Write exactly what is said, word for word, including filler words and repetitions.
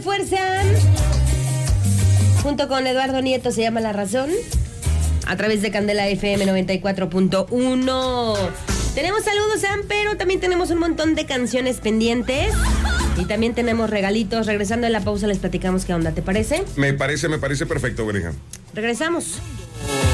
Fuerza. Junto con Eduardo Nieto se llama La Razón. A través de Candela F M noventa y cuatro punto uno. Tenemos saludos, Sam, pero también tenemos un montón de canciones pendientes. Y también tenemos regalitos. Regresando de la pausa les platicamos qué onda, ¿te parece? Me parece, me parece perfecto, Berija. Regresamos.